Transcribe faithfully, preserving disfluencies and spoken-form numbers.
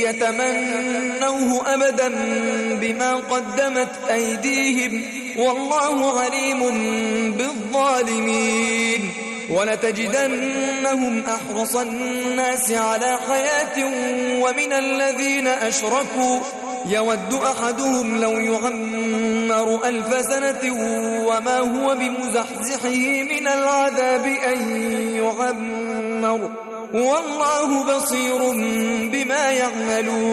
يتمنوه أبدا بما قدمت أيديهم والله عليم بالظالمين. ولتجدنهم أحرص الناس على حياة ومن الذين أشركوا يود أحدهم لو يعمر ألف سنة وما هو بمزحزحه من العذاب أن يعمر والله بصير بما يعملون.